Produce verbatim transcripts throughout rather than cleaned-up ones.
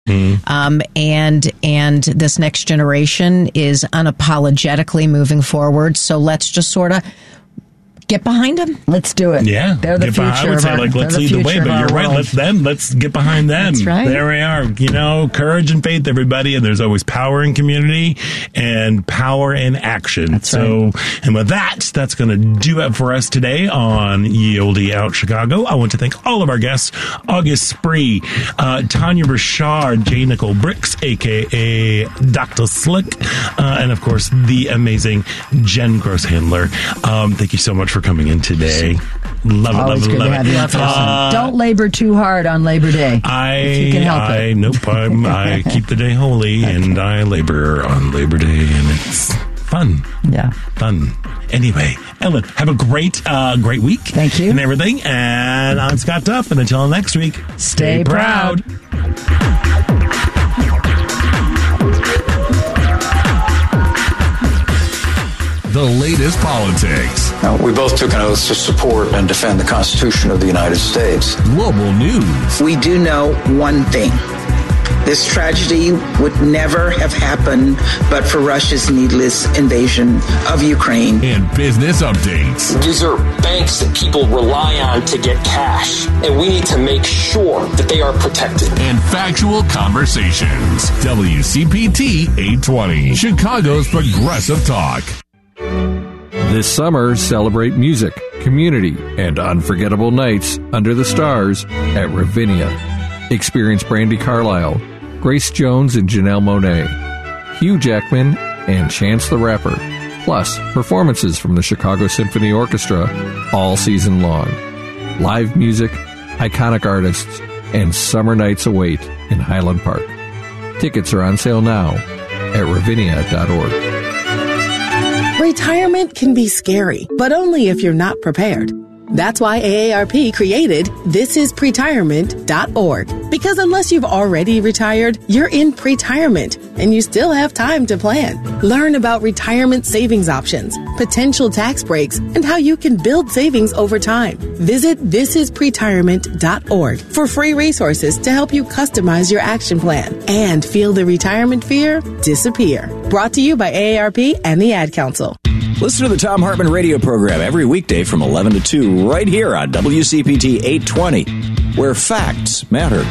Mm. Um, and and this next generation is unapologetically moving forward. So let's just sort of get behind them. Let's do it. Yeah. They're the get future. Behind, I would say, our, like, let's the lead the way, but you're right. World. Let's them. Let's get behind them. That's right. There we are. You know, courage and faith, everybody. And there's always power in community and power in action. That's so, right. And with that, that's going to do it for us today on Ye Olde Out Chicago. I want to thank all of our guests: August Spree, uh, Tanya Richard, J. Nicole Bricks, a k a. Doctor Slick, uh, and of course, the amazing Jen Grosshandler. Um, thank you so much for coming in today. Love it, Always love it, good love to it. have you in person. Uh, Don't labor too hard on Labor Day. I, if you can help I, it. nope, I'm, I keep the day holy, and I labor on Labor Day, and it's fun. Yeah. Fun. Anyway, Ellen, have a great, uh, great week. Thank you. And everything. And I'm Scott Duff, and until next week, stay, stay proud. proud. The latest politics. Now, we both took an oath to support and defend the Constitution of the United States. Global news. We do know one thing. This tragedy would never have happened but for Russia's needless invasion of Ukraine. And business updates. These are banks that people rely on to get cash, and we need to make sure that they are protected. And factual conversations. W C P T eight twenty, Chicago's progressive talk. This summer, celebrate music, community, and unforgettable nights under the stars at Ravinia. Experience Brandi Carlile, Grace Jones and Janelle Monáe, Hugh Jackman, and Chance the Rapper, plus performances from the Chicago Symphony Orchestra all season long. Live music, iconic artists, and summer nights await in Highland Park. Tickets are on sale now at ravinia dot org. Retirement can be scary, but only if you're not prepared. That's why A A R P created this is pretirement dot org. Because unless you've already retired, you're in pretirement and you still have time to plan. Learn about retirement savings options, potential tax breaks, and how you can build savings over time. Visit this is pretirement dot org for free resources to help you customize your action plan and feel the retirement fear disappear. Brought to you by A A R P and the Ad Council. Listen to the Tom Hartman radio program every weekday from eleven to two right here on W C P T eight twenty, where facts matter.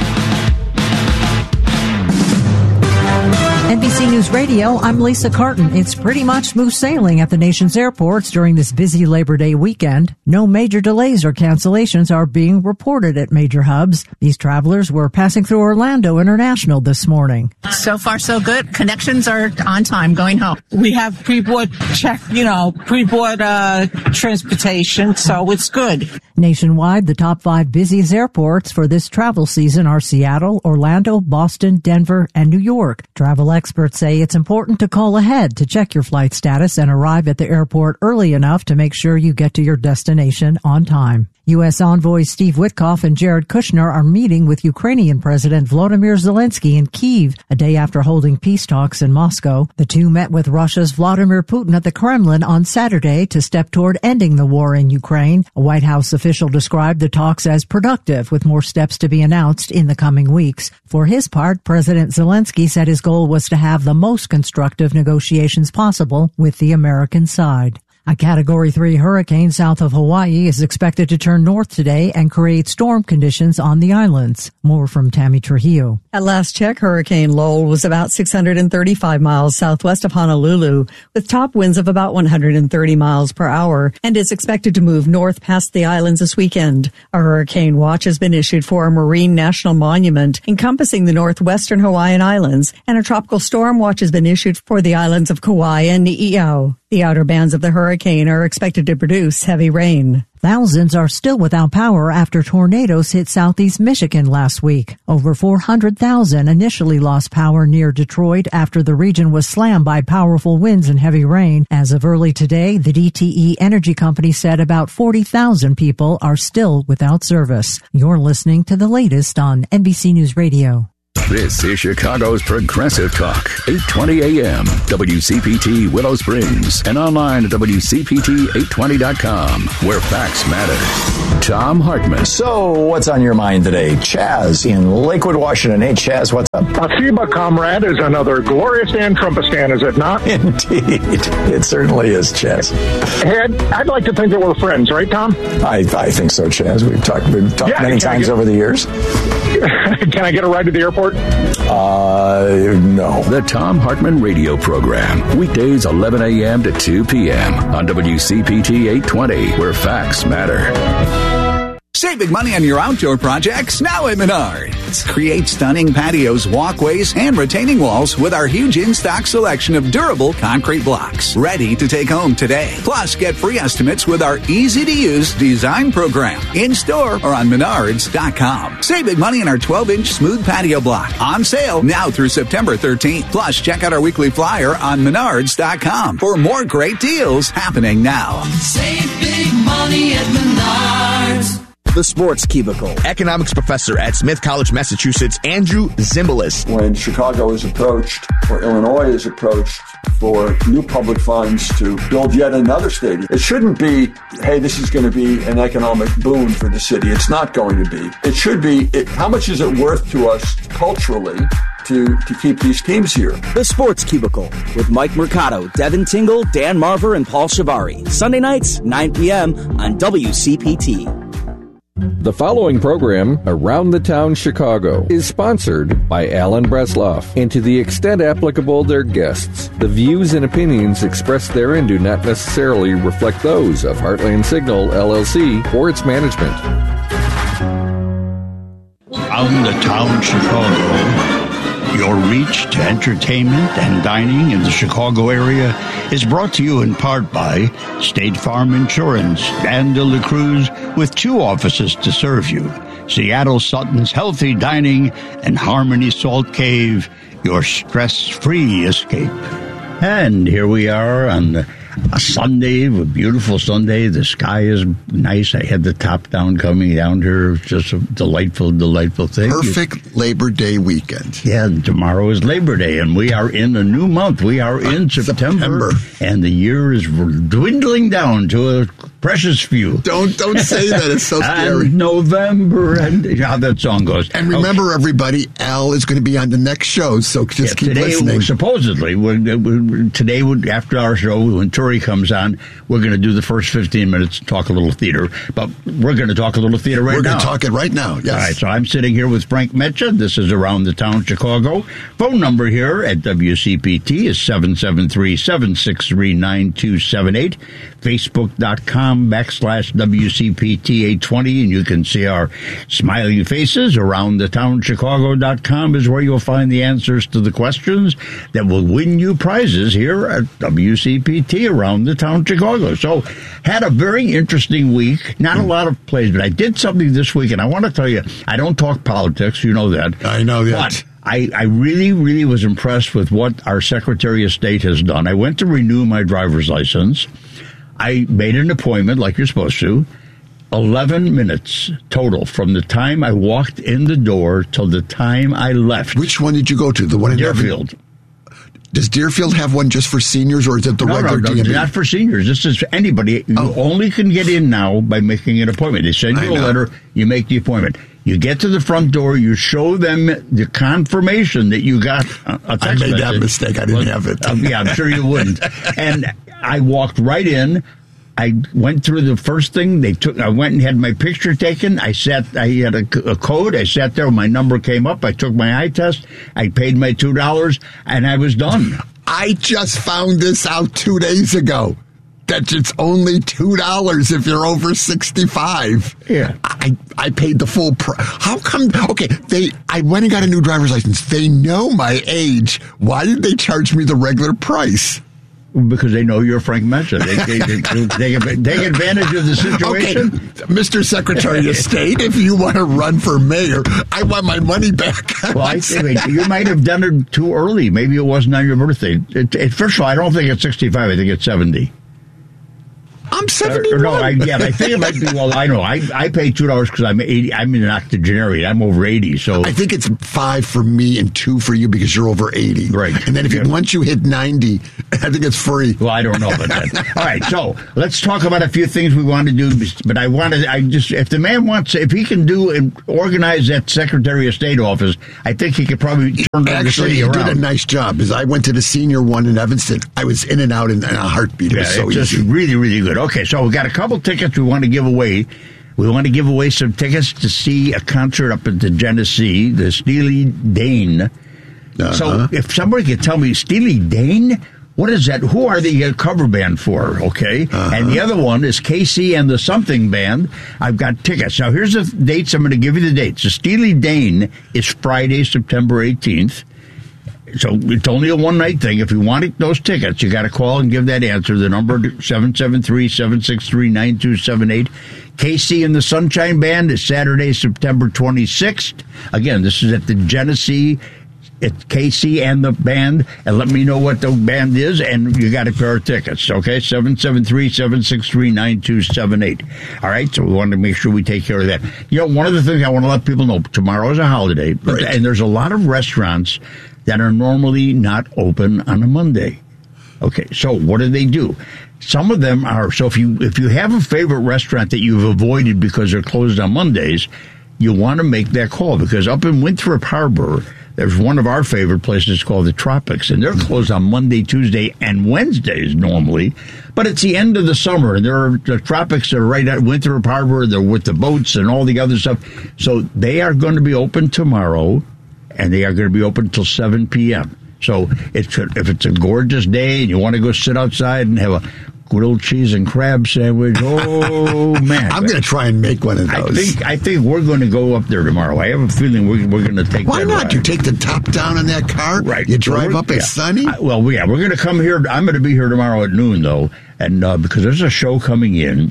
N B C News Radio, I'm Lisa Carton. It's pretty much smooth sailing at the nation's airports during this busy Labor Day weekend. No major delays or cancellations are being reported at major hubs. These travelers were passing through Orlando International this morning. So far, so good. Connections are on time going home. We have pre-board check, you know, pre-board uh, transportation, so it's good. Nationwide, the top five busiest airports for this travel season are Seattle, Orlando, Boston, Denver, and New York. Travel experts say it's important to call ahead to check your flight status and arrive at the airport early enough to make sure you get to your destination on time. U S envoys Steve Witkoff and Jared Kushner are meeting with Ukrainian President Volodymyr Zelensky in Kyiv a day after holding peace talks in Moscow. The two met with Russia's Vladimir Putin at the Kremlin on Saturday to step toward ending the war in Ukraine. A White House official described the talks as productive, with more steps to be announced in the coming weeks. For his part, President Zelensky said his goal was to have the most constructive negotiations possible with the American side. A Category three hurricane south of Hawaii is expected to turn north today and create storm conditions on the islands. More from Tammy Trujillo. At last check, Hurricane Lowell was about six hundred thirty-five miles southwest of Honolulu, with top winds of about one hundred thirty miles per hour, and is expected to move north past the islands this weekend. A hurricane watch has been issued for a marine national monument encompassing the northwestern Hawaiian Islands, and a tropical storm watch has been issued for the islands of Kauai and Ni'ihau. The outer bands of the hurricane are expected to produce heavy rain. Thousands are still without power after tornadoes hit southeast Michigan last week. Over four hundred thousand initially lost power near Detroit after the region was slammed by powerful winds and heavy rain. As of early today, the D T E Energy Company said about forty thousand people are still without service. You're listening to the latest on N B C News Radio. This is Chicago's Progressive Talk, eight twenty A M, W C P T Willow Springs, and online at W C P T eight twenty dot com, where facts matter. Tom Hartman. So, what's on your mind today? Chaz in Lakewood, Washington. Hey, Chaz, what's up? Asiba, comrade, is another glorious Dan Trumpistan, is it not? Indeed. It certainly is, Chaz. Ed, I'd like to think that we're friends, right, Tom? I, I think so, Chaz. We've talked, we've talked yeah, many times get, over the years. Can I get a ride to the airport? Uh, no. The Tom Hartman Radio Program. Weekdays eleven A M to two P M on W C P T eight twenty, where facts matter. Save big money on your outdoor projects now at Menards. Create stunning patios, walkways, and retaining walls with our huge in-stock selection of durable concrete blocks. Ready to take home today. Plus, get free estimates with our easy-to-use design program. In-store or on menards dot com. Save big money on our twelve-inch smooth patio block. On sale now through September thirteenth. Plus, check out our weekly flyer on menards dot com for more great deals happening now. Save big money at Menards. The Sports Cubicle. Economics professor at Smith College, Massachusetts, Andrew Zimbalist. When Chicago is approached, or Illinois is approached for new public funds to build yet another stadium, it shouldn't be, hey, this is going to be an economic boon for the city. It's not going to be. It should be, it, how much is it worth to us culturally to, to keep these teams here? The Sports Cubicle with Mike Mercado, Devin Tingle, Dan Marver, and Paul Shivari. Sunday nights, nine p.m. on W C P T. The following program, Around the Town Chicago, is sponsored by Alan Bresloff, and to the extent applicable their guests. The views and opinions expressed therein do not necessarily reflect those of Heartland Signal, L L C, or its management. Around the Town Chicago, your reach to entertainment and dining in the Chicago area is brought to you in part by State Farm Insurance, Dan De La Cruz, with two offices to serve you. Seattle Sutton's Healthy Dining and Harmony Salt Cave, your stress-free escape. And here we are on the a Sunday, a beautiful Sunday. The sky is nice. I had the top down coming down here. Just a delightful, delightful thing. Perfect Labor Day weekend. Yeah, tomorrow is Labor Day, and we are in a new month. We are in uh, September, September, and the year is dwindling down to a precious few. Don't don't say that. It's so scary. And November, and how that song goes. And remember, okay, everybody, Al is going to be on the next show, so just yeah, keep today, listening. Supposedly, we're, we're, today, after our show, when Tori comes on, we're going to do the first fifteen minutes, talk a little theater, but we're going to talk a little theater right we're now. We're going to talk it right now, yes. All right, so I'm sitting here with Frank Metcha. This is Around the Town Chicago. Phone number here at W C P T is seven seven three, seven six three, nine two seven eight. Facebook.com backslash W C P T eight twenty, and you can see our smiling faces. Around the town Chicago dot com is where you'll find the answers to the questions that will win you prizes here at W C P T Around the Town Chicago. So, had a very interesting week. Not a lot of plays, but I did something this week, and I want to tell you, I don't talk politics, you know that. I know that. But I, I really, really was impressed with what our Secretary of State has done. I went to renew my driver's license. I made an appointment like you're supposed to. eleven minutes total from the time I walked in the door till the time I left. Which one did you go to? The one in Deerfield. Evan? Does Deerfield have one just for seniors, or is it the no, regular no, no, D M V? Not for seniors. This is for anybody. You oh. only can get in now by making an appointment. They send you a letter, you make the appointment. You get to the front door, you show them the confirmation that you got a text I made message. that mistake. I didn't well, have it. uh, yeah, I'm sure you wouldn't. And I walked right in. I went through the first thing. They took. I went and had my picture taken. I sat. I had a, a code. I sat there. My number came up. I took my eye test. I paid my two dollars, and I was done. I just found this out two days ago. That it's only two dollars if you're over sixty-five. Yeah, I I paid the full price. How come? Okay, they. I went and got a new driver's license. They know my age. Why did they charge me the regular price? Because they know you're Frank Metcha. They, they, they, they, they take advantage of the situation. Okay, Mister Secretary of State, if you want to run for mayor, I want my money back. Well, I think you might have done it too early. Maybe it wasn't on your birthday. It, it, first of all, I don't think it's sixty-five. I think it's seventy. I'm seventy-one. Uh, no, I, yeah, I think it might be. Well, I know. I, I pay two dollars because I'm eighty. I'm in an octogenarian. I'm over eighty. So I think it's five for me and two for you because you're over eighty. Right. And then if yeah. you, once you hit ninety, I think it's free. Well, I don't know about that. All right, so let's talk about a few things we want to do. But I wanted, I just, if the man wants, if he can do and organize that Secretary of State office, I think he could probably turn the Actually, city he around. did a nice job because I went to the senior one in Evanston. I was in and out in, in a heartbeat. It Yeah, was so it's just easy. really, really good. Okay, so we got a couple tickets we want to give away. We want to give away some tickets to see a concert up at the Genesee, the Steely Dan. Uh-huh. So if somebody could tell me, Steely Dan, what is that? Who are the uh, cover band for? Okay. Uh-huh. And the other one is K C and the Something Band. I've got tickets. Now, here's the dates. I'm going to give you the dates. The Steely Dan is Friday, September eighteenth. So it's only a one-night thing. If you want those tickets, you got to call and give that answer. The number seven seven three, seven six three, nine two seven eight. K C and the Sunshine Band is Saturday, September twenty-sixth. Again, this is at the Genesee. It's K C and the band, and let me know what the band is, and you got a pair of tickets, okay? seven seven three, seven six three, nine two seven eight. All right, so we want to make sure we take care of that. You know, one of the things I want to let people know, tomorrow is a holiday, Right. and there's a lot of restaurants that are normally not open on a Monday. Okay, so what do they do? Some of them are, so if you if you have a favorite restaurant that you've avoided because they're closed on Mondays, you want to make that call, because up in Winthrop Harbor, there's one of our favorite places called the Tropics, and they're closed on Monday, Tuesday, and Wednesdays normally, but it's the end of the summer, and there are the Tropics are right at Winthrop Harbor, they're with the boats and all the other stuff, so they are going to be open tomorrow, and they are going to be open until seven p.m. So it's, if it's a gorgeous day and you want to go sit outside and have a grilled cheese and crab sandwich, oh, man. I'm going to try and make one of those. I think I think we're going to go up there tomorrow. I have a feeling we're, we're going to take Why that not? ride. You take the top down on that car? Right. You drive So up, we're- it's yeah. sunny? I- well, yeah, we're going to come here. I'm going to be here tomorrow at noon, though, and uh, because there's a show coming in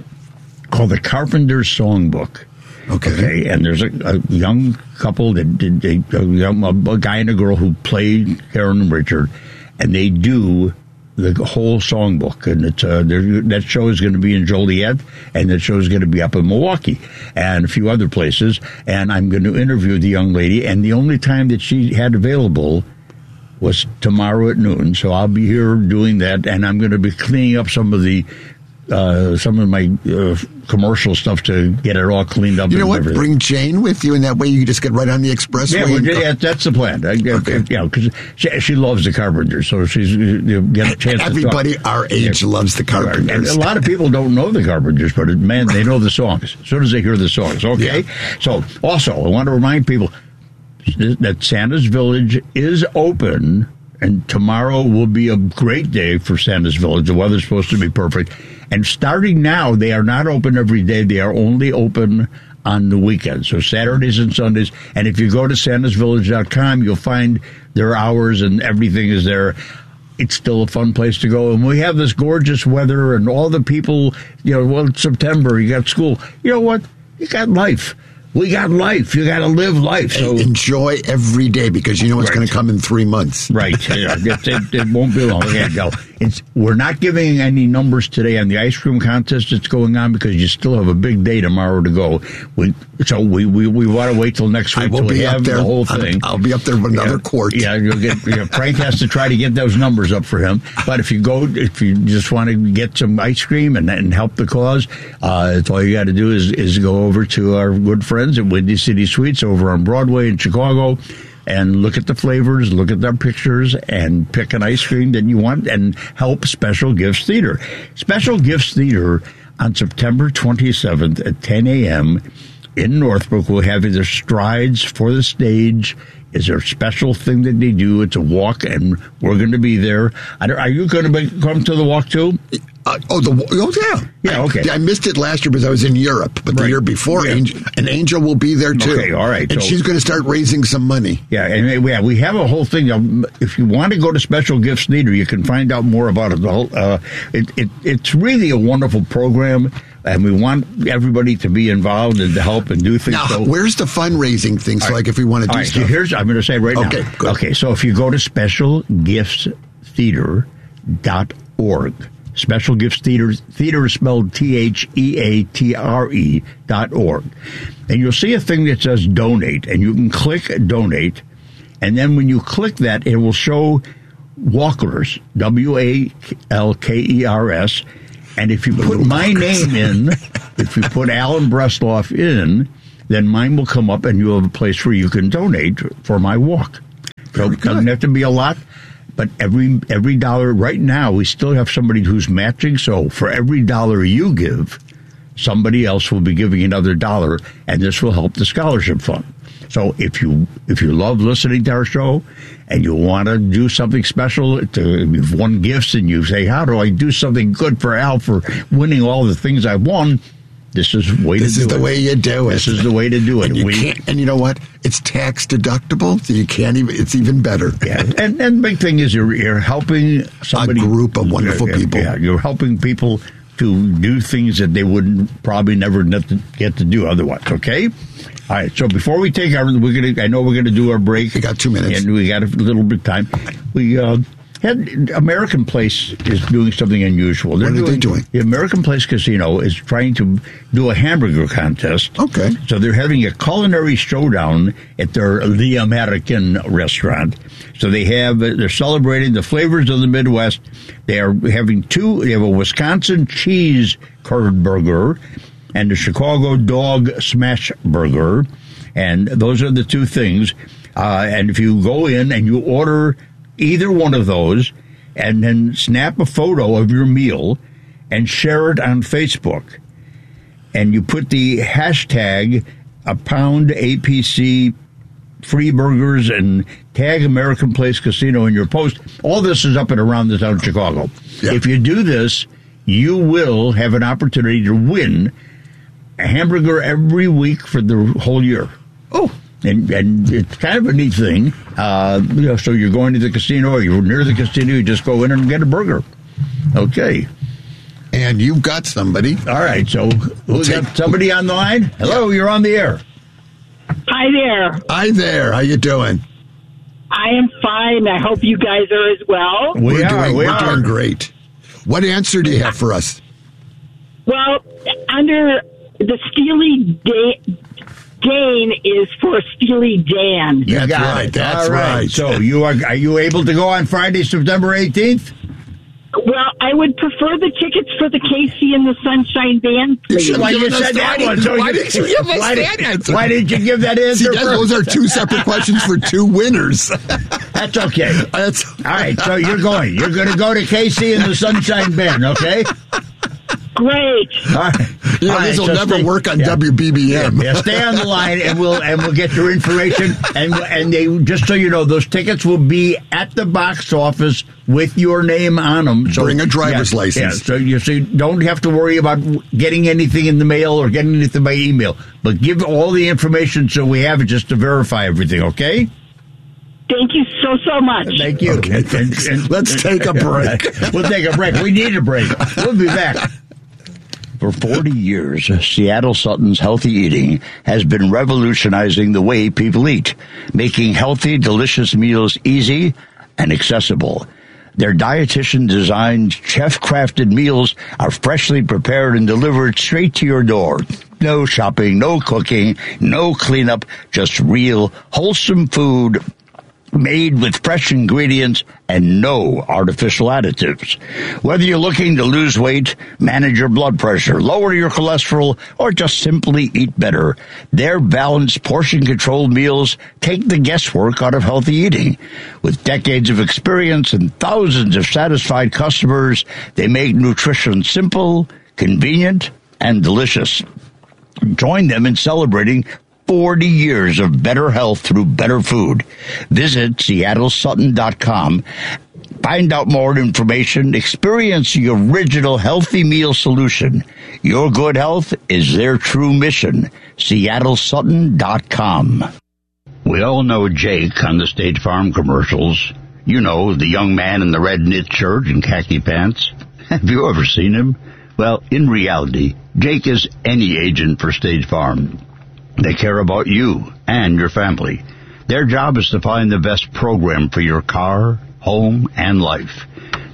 called The Carpenter's Songbook. Okay. Okay, and there's a, a young couple that did they, a, young, a guy and a girl who played Karen and Richard, and they do the whole songbook, and it's uh, that show is going to be in Joliet, and that show is going to be up in Milwaukee and a few other places. And I'm going to interview the young lady, and the only time that she had available was tomorrow at noon. So I'll be here doing that, and I'm going to be cleaning up some of the. Uh, some of my uh, commercial stuff to get it all cleaned up. You know and what? everything. Bring Jane with you, and that way you just get right on the expressway. Yeah, well, and go- yeah, that's the plan. I, Okay. You know, because she, she loves the Carpenters, so she's you get a chance. Everybody to talk. our age Yeah. loves the Carpenters. And a lot of people don't know the Carpenters, but man, they know the songs as soon as they hear the songs. Okay, Yeah. so also I want to remind people that Santa's Village is open. And tomorrow will be a great day for Santa's Village. The weather's supposed to be perfect. And starting now, they are not open every day. They are only open on the weekends, so Saturdays and Sundays. And if you go to santas village dot com, you'll find their hours and everything is there. It's still a fun place to go. And we have this gorgeous weather and all the people, you know, well, it's September, you got school. You know what? You got life. We got life. You got to live life. So And enjoy every day because you know it's Right. going to come in three months. Right. Yeah, it, it, it won't be long. Okay, no. It's, we're not giving any numbers today on the ice cream contest that's going on because you still have a big day tomorrow to go. We, so we, we, we want to wait till next week I will till we be up have there. the whole I'm- thing. I'll be up there with another yeah, quart. Yeah, you'll get, you know, Frank has to try to get those numbers up for him. But if you go, if you just want to get some ice cream and, and help the cause, uh, it's all you got to do is, is go over to our good friends at Windy City Sweets over on Broadway in Chicago and look at the flavors, look at their pictures, and pick an ice cream that you want and help Special Gifts Theater. Special Gifts Theater on September twenty-seventh at ten a.m. in Northbrook will have either Strides for the Stage. Is there a special thing that they do? It's a walk, and we're going to be there. I don't, are you going to be, come to the walk too? Uh, oh, the oh yeah, Yeah, okay. I, I missed it last year because I was in Europe, but the Right. year before, Yeah. Angel, and Angel will be there too. Okay, all right, and so- she's going to start raising some money. Yeah, and yeah, we have a whole thing. Um, if you want to go to Special Gifts Theater, you can find out more about it. The whole, uh, it, it it's really a wonderful program, and we want everybody to be involved and to help and do things. Now, So- where's the fundraising things? All right. Like if we want to do All right, so stuff. here's I'm going to say right now. Okay, good. Okay, so if you go to special gifts theater dot org, Special Gifts Theater, theater is spelled T H E A T R E dot org. And you'll see a thing that says donate, and you can click donate, and then when you click that, it will show Walkers, W A L K E R S, and if you put my name in, if you put Alan Bresloff in, then mine will come up, and you'll have a place where you can donate for my walk. So it doesn't have to be a lot. But every every dollar, right now, we still have somebody who's matching. So for every dollar you give, somebody else will be giving another dollar, and this will help the scholarship fund. So if you if you love listening to our show and you want to do something special, to, you've won gifts, and you say, how do I do something good for Al for winning all the things I won? This is the way this to do it. This is the way you do it. This is the way to do it. And you, we, can't, and you know what? It's tax deductible, so you can't even. It's even better. Yeah, and and the big thing is you're you're helping somebody, a group of wonderful yeah, people. Yeah, you're helping people to do things that they wouldn't probably never get to do otherwise. Okay. All right. So before we take our, we're gonna. I know we're gonna do our break. We got two minutes, and we got a little bit of time. We. Uh, Had, American Place is doing something unusual. They're what are doing, they doing? The American Place Casino is trying to do a hamburger contest. Okay. So they're having a culinary showdown at their The American restaurant. So they have, they're celebrating the flavors of the Midwest. They are having two, they have a Wisconsin cheese curd burger and a Chicago dog smash burger. And those are the two things. Uh, and if you go in and you order either one of those, and then snap a photo of your meal and share it on Facebook. And you put the hashtag a pound A P C free burgers and tag American Place Casino in your post. All this is up and around the town of Chicago. Yeah. If you do this, you will have an opportunity to win a hamburger every week for the whole year. Oh. And, and it's kind of a neat thing. Uh, you know, so you're going to the casino or you're near the casino, you just go in and get a burger. Okay. And you've got somebody. All right. So we got somebody on the line. Hello, you're on the air. Hi there. Hi there. How you doing? I am fine. I hope you guys are as well. We we're are. Doing, we we're are. doing great. What answer do you have for us? Well, under the Steely Day... Dane is for Steely Dan. You That's got right. It. That's All right. right. So you are are you able to go on Friday, September eighteenth? Well, I would prefer the tickets for the Casey and the Sunshine Band, please. You Why you us said that that one? So why you, didn't you give us why that did, answer? Why didn't you give that answer? See, that, those are two separate questions for two winners. That's okay. That's all right. So you're going. You're going to go to Casey and the Sunshine Band, okay? Great. All right. You know, this will so never stay, work on yeah. W B B M. Yeah, yeah, stay on the line, and we'll and we'll get your information. And and they just so you know, those tickets will be at the box office with your name on them. So bring a driver's yeah, license. Yeah, so you see, don't have to worry about getting anything in the mail or getting anything by email. But give all the information so we have it just to verify everything. Okay. Thank you so, so much. Thank you. Okay, and, and, and, let's take a break. We'll take a break. We need a break. We'll be back. For forty years, Seattle Sutton's Healthy Eating has been revolutionizing the way people eat, making healthy, delicious meals easy and accessible. Their dietitian-designed, chef-crafted meals are freshly prepared and delivered straight to your door. No shopping, no cooking, no cleanup, just real, wholesome food made with fresh ingredients and no artificial additives. Whether you're looking to lose weight, manage your blood pressure, lower your cholesterol, or just simply eat better, their balanced, portion-controlled meals take the guesswork out of healthy eating. With decades of experience and thousands of satisfied customers, they make nutrition simple, convenient, and delicious. Join them in celebrating forty years of better health through better food. Visit Seattle Sutton dot com. Find out more information. Experience the original healthy meal solution. Your good health is their true mission. Seattle Sutton dot com. We all know Jake on the State Farm commercials. You know, the young man in the red knit shirt and khaki pants. Have you ever seen him? Well, in reality, Jake is any agent for State Farm. They care about you and your family. Their job is to find the best program for your car, home, and life.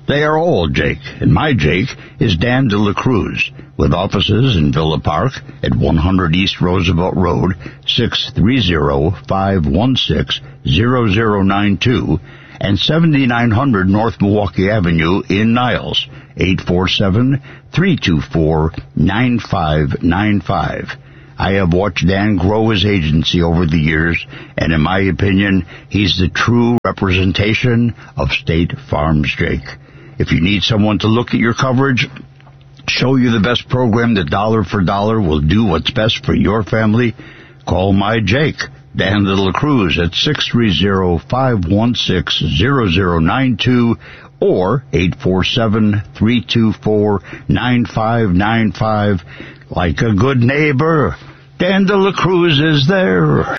They are all Jake, and my Jake is Dan De La Cruz, with offices in Villa Park at one hundred East Roosevelt Road, six three zero, five one six, zero zero nine two, and seventy-nine hundred North Milwaukee Avenue in Niles, eight four seven, three two four, nine five nine five. I have watched Dan grow his agency over the years, and in my opinion, he's the true representation of State Farm's Jake. If you need someone to look at your coverage, show you the best program that dollar for dollar will do what's best for your family, call my Jake, Dan De La Cruz, at six three zero, five one six, zero zero nine two or eight four seven, three two four, nine five nine five. Like a good neighbor, Dan De La Cruz is there.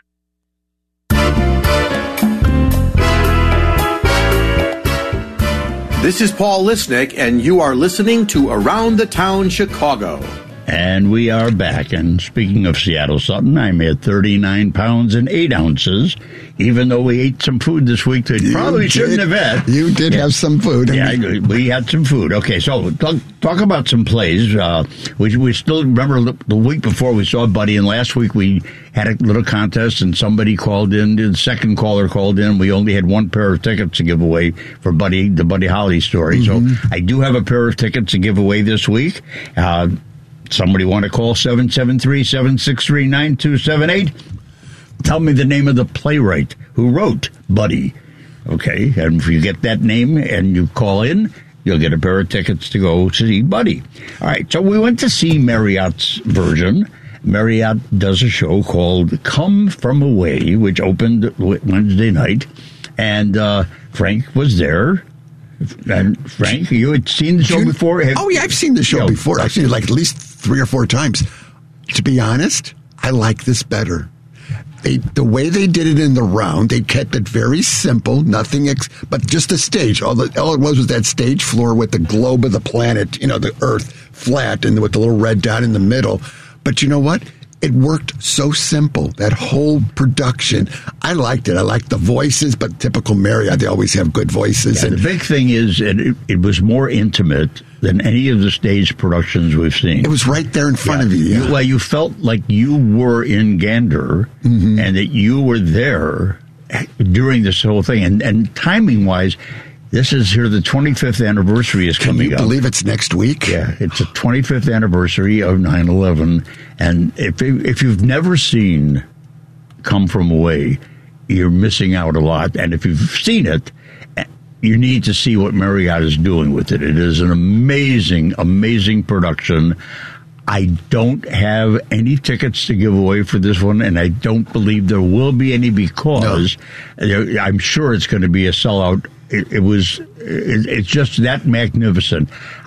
This is Paul Lisnick, and you are listening to Around the Town Chicago. And we are back. And speaking of Seattle Sutton, I'm at thirty-nine pounds and eight ounces, even though we ate some food this week that You probably did. shouldn't have had. You did have some food. Yeah, we had some food. Okay, so talk, talk about some plays. Uh, we, we still remember the, the week before we saw Buddy, and last week we had a little contest, and somebody called in. The second caller called in. We only had one pair of tickets to give away for Buddy, the Buddy Holly story. Mm-hmm. So I do have a pair of tickets to give away this week. Uh, somebody want to call seven seven three, seven six three, nine two seven eight? Tell me the name of the playwright who wrote Buddy. Okay, and if you get that name and you call in, you'll get a pair of tickets to go see Buddy. All right, so we went to see Marriott's version. Marriott does a show called Come From Away, which opened Wednesday night, and uh, Frank was there. And Frank, you had seen the show you, before? Have, oh, yeah, I've seen the show you know, before. I've seen it like at least three or four times. To be honest, I like this better. They, the way they did it in the round, they kept it very simple, nothing, ex- but just a stage. All, the, all it was was that stage floor with the globe of the planet, you know, the Earth flat and with the little red dot in the middle. But you know what? It worked so simple, that whole production. I liked it. I liked the voices, but typical Marriott, they always have good voices. Yeah, and the big thing is it, it was more intimate than any of the stage productions we've seen. It was right there in front yeah. of you. Yeah. you. Well, you felt like you were in Gander mm-hmm. and that you were there during this whole thing. And, and timing-wise, this is here, the twenty-fifth anniversary is coming up. Can you believe it's next week? Yeah, it's the twenty-fifth anniversary of nine eleven. And if if you've never seen Come From Away, you're missing out a lot. And if you've seen it, you need to see what Marriott is doing with it. It is an amazing, amazing production. I don't have any tickets to give away for this one, and I don't believe there will be any because no. I'm sure it's going to be a sellout. It, it was, it, it's just that magnificent.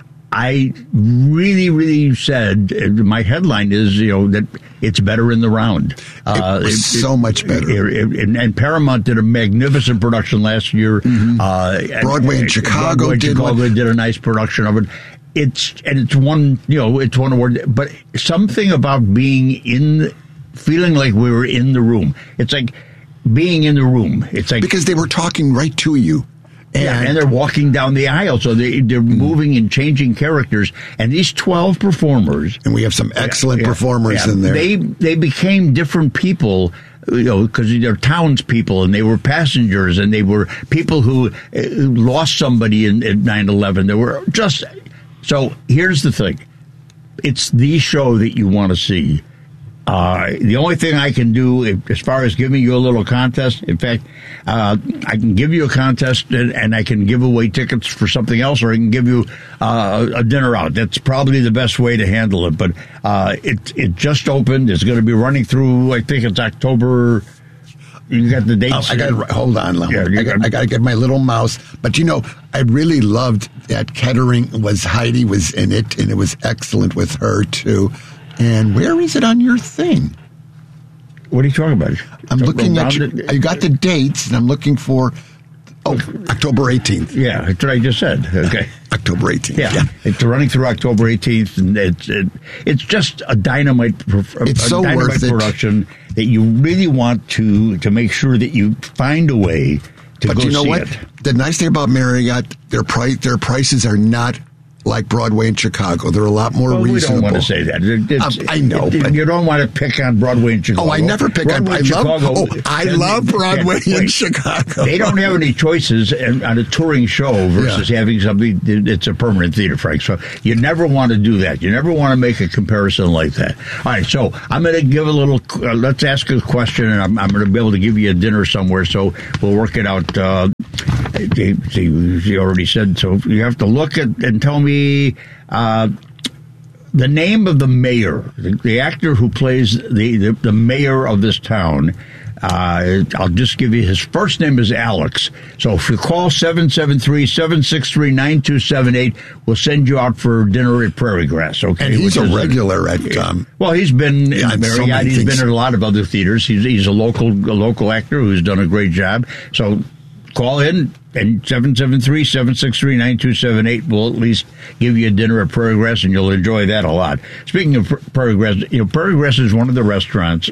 I really, really said, my headline is, you know, that it's better in the round. Uh, it was it, so much better. It, it, and, and Paramount did a magnificent production last year. Mm-hmm. Uh, Broadway in Chicago Broadway did Chicago one. did a nice production of it. It's and it's one, you know, it's one award, but something about being in, feeling like we were in the room. It's like being in the room. It's like because they were talking right to you. And, yeah, and they're walking down the aisle, so they, they're mm. moving and changing characters. And these twelve performers, and we have some excellent yeah, performers yeah, in there. They they became different people, you know, because they're townspeople, and they were passengers, and they were people who uh, lost somebody in, in nine eleven. They were just so. Here's the thing: it's the show that you want to see. Uh, the only thing I can do, if, as far as giving you a little contest, in fact, uh, I can give you a contest and, and I can give away tickets for something else, or I can give you uh, a dinner out. That's probably the best way to handle it. But uh, it it just opened. It's going to be running through, I think it's October. You got the dates? Oh, I got hold on, yeah, I got, I got to get my little mouse. But you know, I really loved that Kettering was Heidi was in it, and it was excellent with her too. And where is it on your thing? What are you talking about? I'm Talk looking at your, it. I got the dates, and I'm looking for, oh, October eighteenth. Yeah, that's what I just said. Okay. October eighteenth. Yeah. yeah. It's running through October eighteenth, and it's it, it's just a dynamite, it's a so dynamite worth production it. that you really want to, to make sure that you find a way to but go you know see what? it. The nice thing about Marriott, their price, their prices are not like Broadway in Chicago. They're a lot more well, reasonable. We don't want to say that. It, it's, um, I know, it, but you don't want to pick on Broadway in Chicago. Oh, I never pick Broadway on. I Chicago, love. Oh, I love Broadway in wait, Chicago. They don't have any choices on a touring show versus yeah. having something. It's a permanent theater, Frank. So you never want to do that. You never want to make a comparison like that. All right, so I'm going to give a little. Uh, let's ask a question, and I'm, I'm going to be able to give you a dinner somewhere. So we'll work it out. Uh, she, she already said so. You have to look at and tell me. Uh, the name of the mayor, the, the actor who plays the, the, the mayor of this town, uh, I'll just give you his first name is Alex. So if you call seven seven three, seven six three, nine two seven eight, we'll send you out for dinner at Prairie Grass, okay? And he's a regular a, at... Um, well, he's been yeah, in Marriott. So he's things. been in a lot of other theaters. He's, he's a local a local actor who's done a great job. So call in. And seven seven three, seven six three, nine two seven eight will at least give you a dinner at Prairie Grass, and you'll enjoy that a lot. Speaking of Prairie Grass, you know, Prairie Grass is one of the restaurants.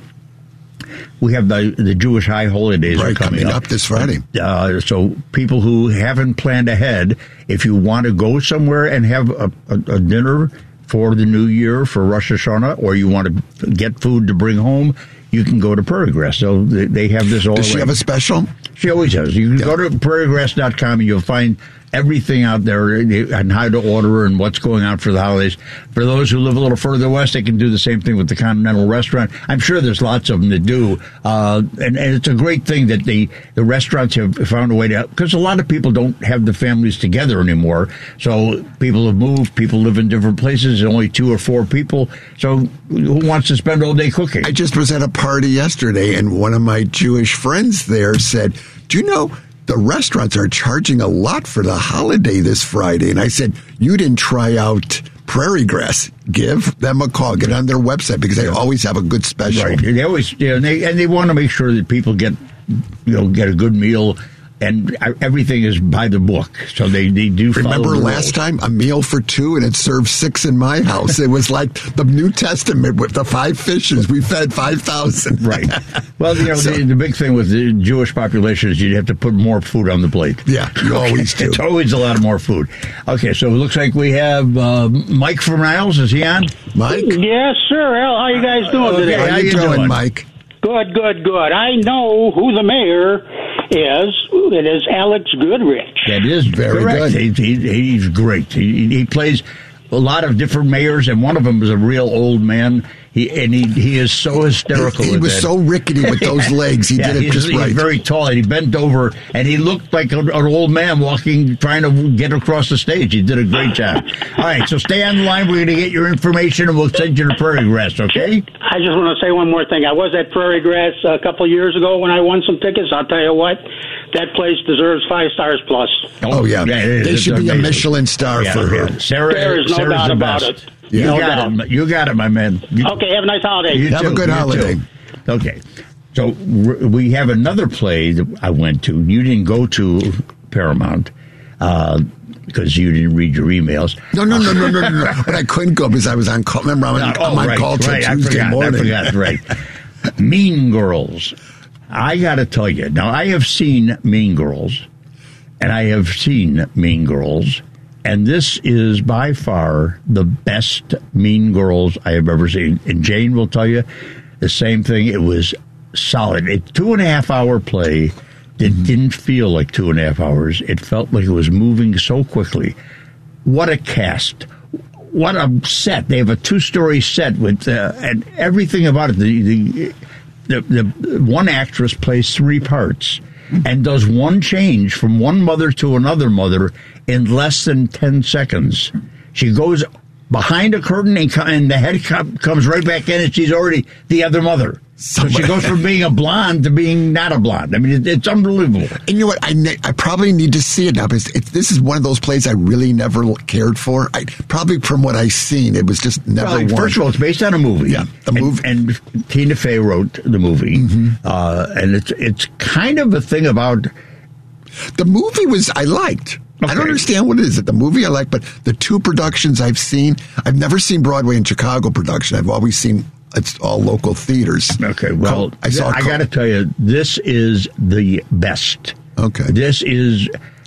We have the the Jewish high holidays right, are coming, coming up. up this Friday. Uh, so people who haven't planned ahead, if you want to go somewhere and have a, a, a dinner for the New Year, for Rosh Hashanah, or you want to get food to bring home, you can go to Prairie Grass. So they, they have this all. Does she right. have a special? She always has. You can yeah. go to prairie grass dot com and you'll find everything out there and how to order and what's going on for the holidays. For those who live a little further west, they can do the same thing with the Continental Restaurant. I'm sure there's lots of them that do. Uh, and, and it's a great thing that the, the restaurants have found a way to, because a lot of people don't have the families together anymore. So people have moved, people live in different places, there's only two or four people. So who wants to spend all day cooking? I just was at a party yesterday, and one of my Jewish friends there said, do you know the restaurants are charging a lot for the holiday this Friday? And I said, you didn't try out Prairie Grass. Give them a call. Get on their website because they always have a good special. Right. They always, yeah, and they, and they want to make sure that people get, you know, get a good meal. And everything is by the book, so they, they do follow Remember the last rules. time, a meal for two, and it served six in my house. It was like the New Testament with the five fishes. We fed five thousand. Right. Well, you know, so, the, the big thing with the Jewish population is you have to put more food on the plate. Yeah, you okay. always do. It's always a lot more food. Okay, so it looks like we have uh, Mike from Niles. Is he on? Mike? Yes, sir. How are you guys doing okay, today? How, how you you doing, doing, Mike? Good, good, good. I know who the mayor is. It is Alex Goodrich. That is very correct. good. He, he, he's great. He, he plays a lot of different mayors, and one of them is a real old man. He and he he is so hysterical. He, he was that. so rickety with those legs. He yeah, did it he's, just he's right. He's very tall, and he bent over, and he looked like a, an old man walking, trying to get across the stage. He did a great job. All right, so stay on the line. We're going to get your information, and we'll send you to Prairie Grass, okay? I just want to say one more thing. I was at Prairie Grass a couple of years ago when I won some tickets. I'll tell you what, that place deserves five stars plus. Oh, oh yeah. yeah they should be amazing. a Michelin star yeah, for her. Yeah. Sarah, there is no Sarah's doubt the about best. it. You no got doubt. it. You got it, my man. You, okay, have a nice holiday. You have too. a good you holiday. Too. Okay. So we have another play that I went to. You didn't go to Paramount uh, because you didn't read your emails. No, no, no, no, no, no. no. But I couldn't go because I was on call. Remember, I was on, oh, on my right, call till right. Tuesday I forgot, morning. I forgot, right. Mean Girls. I got to tell you. Now, I have seen Mean Girls, and I have seen Mean Girls, and this is by far the best Mean Girls I have ever seen. And Jane will tell you the same thing. It was solid. A two and a half hour play that mm-hmm. didn't feel like two and a half hours. It felt like it was moving so quickly. What a cast. What a set. They have a two-story set with, uh, and everything about it. The, the, the, the one actress plays three parts and does one change from one mother to another mother in less than ten seconds. She goes behind a curtain and, and the head comes right back in and she's already the other mother. So she goes from being a blonde to being not a blonde. I mean, it, it's unbelievable. And you know what? I, ne- I probably need to see it now because it, this is one of those plays I really never cared for. I probably from what I've seen, it was just never well, one. First of all, it's based on a movie. Yeah, the movie. And, and Tina Fey wrote the movie. Mm-hmm. Uh, and it's it's kind of a thing about... The movie was, I liked. Okay. I don't understand what it is. The movie I like, but the two productions I've seen, I've never seen Broadway and Chicago production. I've always seen... It's all local theaters. Okay, well, I saw. I got to tell you, this is the best Okay. This is...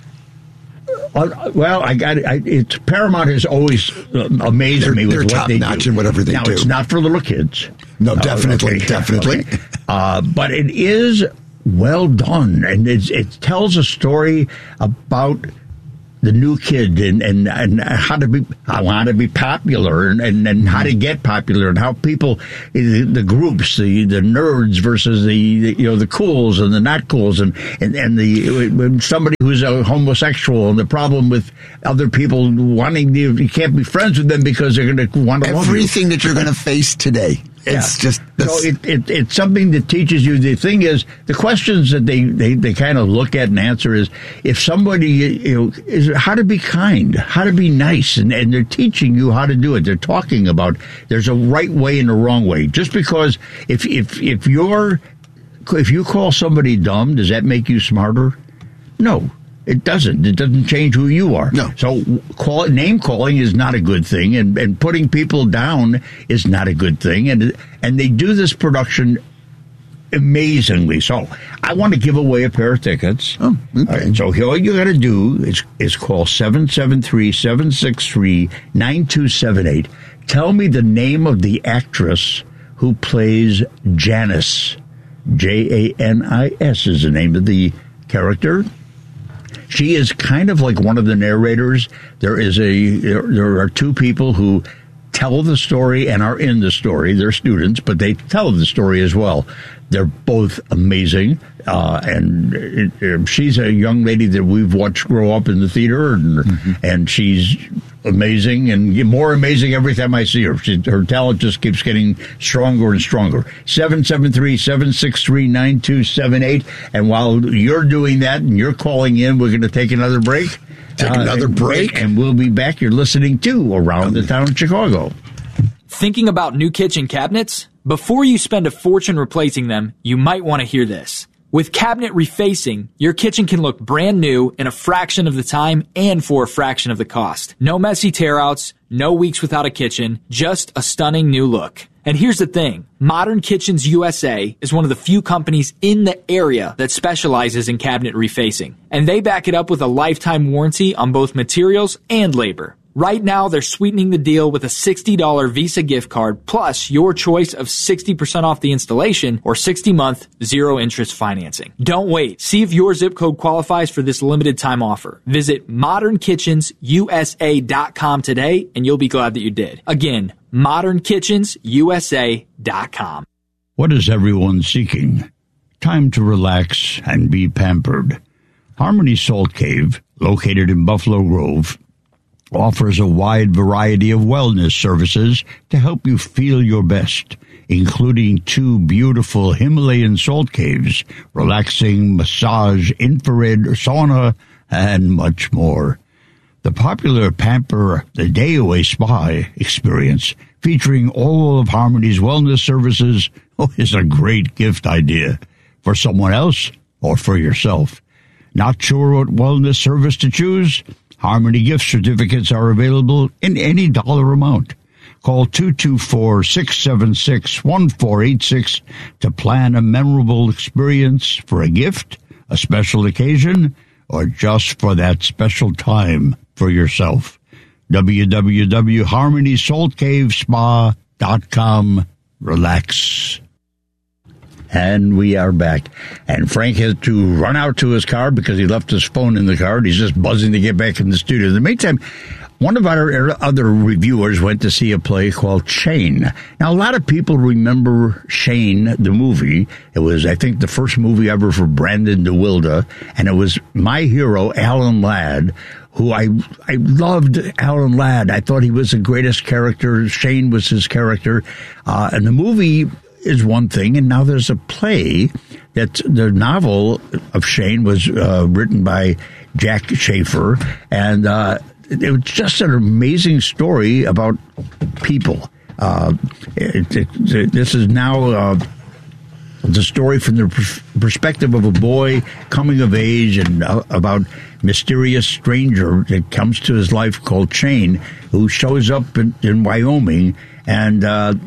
Uh, well, I got it. I, it's Paramount has always uh, amazed they're, me with they're what top they notch do. in whatever they now, do. It's not for little kids. No, definitely, uh, okay. definitely. Okay. Uh, but it is well done, and it's, it tells a story about the new kid and, and, and how to be how to be popular and, and, and how to get popular and how people the groups the, the nerds versus the, the you know the cools and the not cools and, and, and the somebody who's a homosexual and the problem with other people wanting to, you can't be friends with them because they're going to want to love you. Everything that you're going to face today. It's yeah. just so it, it, it's something that teaches you. The thing is, the questions that they, they, they kind of look at and answer is if somebody you know is how to be kind, how to be nice, and, and they're teaching you how to do it. They're talking about there's a right way and a wrong way. Just because if if if you're if you call somebody dumb, does that make you smarter? No. It doesn't. It doesn't change who you are. No. So call, name calling is not a good thing, and, and putting people down is not a good thing. And and they do this production amazingly. So I want to give away a pair of tickets. Oh, okay. All right, so all you got to do is is call seven seven three, seven six three, nine two seven eight. Tell me the name of the actress who plays Janice. J A N I S is the name of the character. She is kind of like one of the narrators. There is a there, there are two people who tell the story and are in the story. They're students, but they tell the story as well. They're both amazing, uh, and it, it, she's a young lady that we've watched grow up in the theater, and, mm-hmm. and she's amazing and more amazing every time I see her. She, her talent just keeps getting stronger and stronger. seven seven three, seven six three, nine two seven eight. And while you're doing that and you're calling in, we're going to take another break. Take uh, another break. And, and we'll be back. You're listening to Around the Town of Chicago. Thinking about new kitchen cabinets? Before you spend a fortune replacing them, you might want to hear this. With cabinet refacing, your kitchen can look brand new in a fraction of the time and for a fraction of the cost. No messy tear-outs, no weeks without a kitchen, just a stunning new look. And here's the thing, Modern Kitchens U S A is one of the few companies in the area that specializes in cabinet refacing. And they back it up with a lifetime warranty on both materials and labor. Right now, they're sweetening the deal with a sixty dollars Visa gift card plus your choice of sixty percent off the installation or sixty-month zero-interest financing. Don't wait. See if your zip code qualifies for this limited time offer. Visit modern kitchens u s a dot com today, and you'll be glad that you did. Again, modern kitchens u s a dot com. What is everyone seeking? Time to relax and be pampered. Harmony Salt Cave, located in Buffalo Grove, offers a wide variety of wellness services to help you feel your best, including two beautiful Himalayan salt caves, relaxing massage, infrared sauna, and much more. The popular Pamper the Day Away Spa experience, featuring all of Harmony's wellness services, oh, is a great gift idea for someone else or for yourself. Not sure what wellness service to choose? Harmony gift certificates are available in any dollar amount. Call two two four, six seven six, one four eight six to plan a memorable experience for a gift, a special occasion, or just for that special time for yourself. w w w dot harmony salt cave spa dot com. Relax. And we are back. And Frank has to run out to his car because he left his phone in the car. He's just buzzing to get back in the studio. In the meantime, one of our other reviewers went to see a play called Shane. Now, a lot of people remember Shane, the movie. It was, I think, the first movie ever for Brandon DeWilde. And it was my hero, Alan Ladd, who I I loved Alan Ladd. I thought he was the greatest character. Shane was his character. Uh, and the movie is one thing, and now there's a play that the novel of Shane was uh, written by Jack Schaefer, and uh, it was just an amazing story about people. Uh, it, it, it, this is now uh, the story from the perspective of a boy coming of age and uh, about mysterious stranger that comes to his life called Shane, who shows up in, in Wyoming, and uh,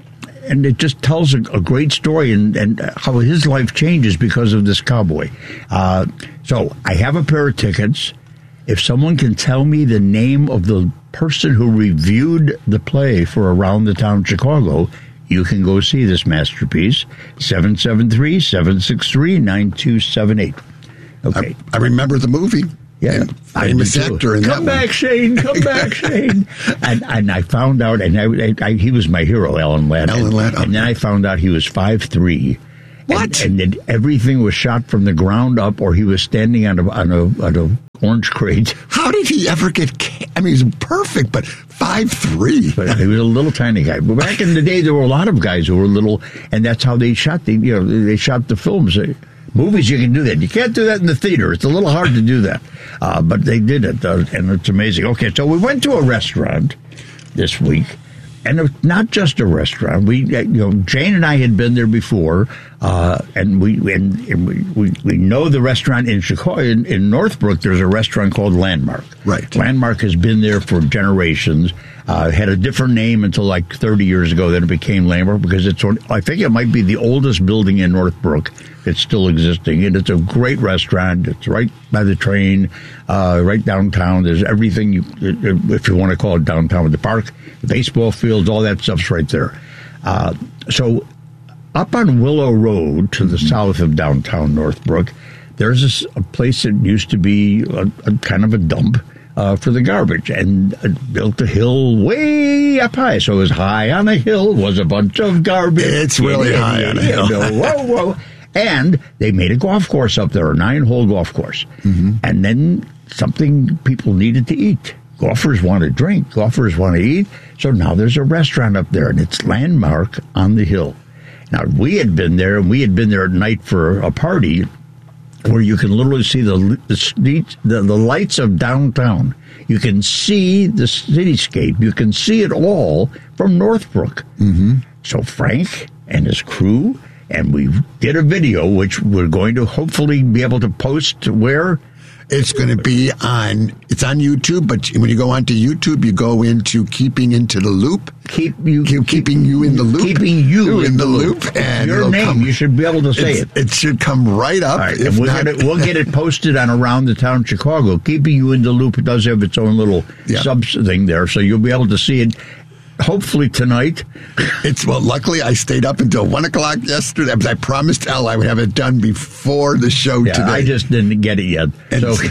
and it just tells a, a great story and, and how his life changes because of this cowboy. Uh, so I have a pair of tickets. If someone can tell me the name of the person who reviewed the play for Around the Town Chicago, you can go see this masterpiece. seven seven three, seven six three, nine two seven eight. Okay. I, I remember the movie. Yeah, famous actor in that Come back, one. Shane. Come back, Shane. And and I found out, and I, I, he was my hero, Alan Ladd. Alan Ladd. And then I found out he was five three. What? And, and then everything was shot from the ground up, or he was standing on a on a, on a orange crate. How did he ever get? Ca- I mean, he's perfect, but five three. But he was a little tiny guy. But back in the day, there were a lot of guys who were little, and that's how they shot the you know they shot the films. Movies, you can do that. You can't do that in the theater. It's a little hard to do that. Uh, but they did it, uh, and it's amazing. Okay, so we went to a restaurant this week, and it's not just a restaurant. We, you know, Jane and I had been there before, uh, and we and, and we, we we know the restaurant in Chicago. In, in Northbrook, there's a restaurant called Landmark. Right. Landmark has been there for generations. Uh, had a different name until like thirty years ago. Then it became Landmark because it's. I think it might be the oldest building in Northbrook. It's still existing, and it's a great restaurant. It's right by the train, uh, right downtown. There's everything you, if you want to call it downtown, the park, the baseball fields, all that stuff's right there. Uh, so, up on Willow Road to the mm-hmm. south of downtown Northbrook, there's this, a place that used to be a, a kind of a dump. Uh, for the garbage, and uh, built a hill way up high. So as high on a hill was a bunch of garbage. It's really and, high and, on a hill. And, whoa, whoa. And they made a golf course up there, a nine-hole golf course. Mm-hmm. And then something people needed to eat. Golfers want to drink. Golfers want to eat. So now there's a restaurant up there, and it's Landmark on the hill. Now, we had been there, and we had been there at night for a party where you can literally see the the, the the lights of downtown. You can see the cityscape. You can see it all from Northbrook. Mm-hmm. So Frank and his crew, and we did a video, which we're going to hopefully be able to post where? It's going to be on, it's on YouTube, but when you go onto YouTube, you go into Keeping Into the Loop. Keep you keep, Keeping You in the Loop. Keeping You in, in the Loop. loop and your name, come, you should be able to say it. It should come right up. All right, if and we're not, gonna, we'll get it posted on Around the Town Chicago. Keeping You in the Loop, it does have its own little yeah. sub thing there, so you'll be able to see it. Hopefully tonight. It's well. Luckily, I stayed up until one o'clock yesterday because I promised Elle I would have it done before the show yeah, today. I just didn't get it yet. And so,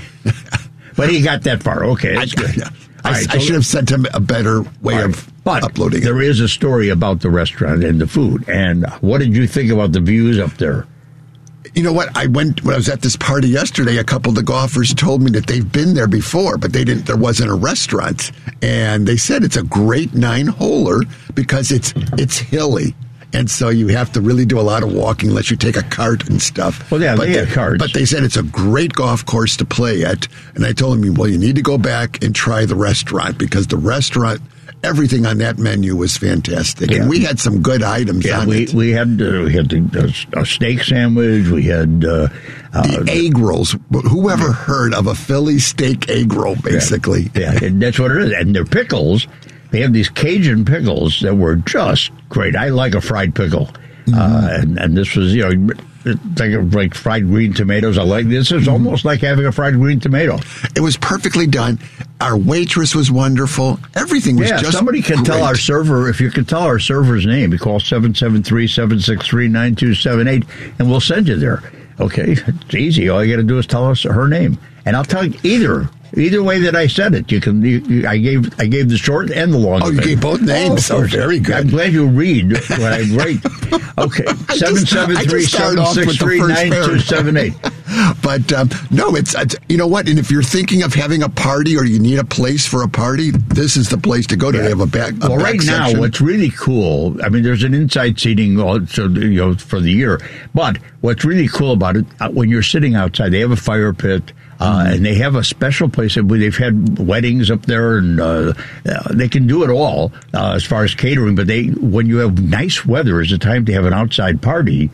but he got that far. Okay, that's I, good. Yeah. I, right, I so should have sent him a better way right, of but uploading there it. There is a story about the restaurant and the food. And what did you think about the views up there? You know what? I went when I was at this party yesterday. A couple of the golfers told me that they've been there before, but they didn't. There wasn't a restaurant, and they said it's a great nine-holer because it's it's hilly, and so you have to really do a lot of walking unless you take a cart and stuff. Well, yeah, but they have carts. But they said it's a great golf course to play at, and I told them, well, you need to go back and try the restaurant because the restaurant. Everything on that menu was fantastic, yeah. and we had some good items yeah, on we, it. We had uh, we had the, uh, a steak sandwich. We had uh, the uh, egg rolls. Whoever yeah. heard of a Philly steak egg roll? Basically, yeah, yeah, and that's what it is. And their pickles, they have these Cajun pickles that were just great. I like a fried pickle, mm-hmm. uh, and and this was you know. Like, like fried green tomatoes. I like this. It's almost like having a fried green tomato. It was perfectly done. Our waitress was wonderful. Everything was yeah, just somebody can great. tell our server, if you can tell our server's name, you call seven seven three, seven six three, nine two seven eight, and we'll send you there. Okay? It's easy. All you got to do is tell us her name. And I'll tell you either. Either way that I said it, you can. You, you, I gave I gave the short and the long. Oh, you thing. gave both names. Oh, oh, very good. I'm glad you read what I write. Okay, seven seven three seven six three nine two seven eight. But um, no, it's, it's you know what, and if you're thinking of having a party or you need a place for a party, this is the place to go to. Yeah. They have a back. A well, back right section. now, what's really cool. I mean, there's an inside seating, so you know, for the year. But what's really cool about it, when you're sitting outside, they have a fire pit. Uh, and they have a special place where they've had weddings up there, and uh, they can do it all uh, as far as catering. But they, when you have nice weather, is the time to have an outside party.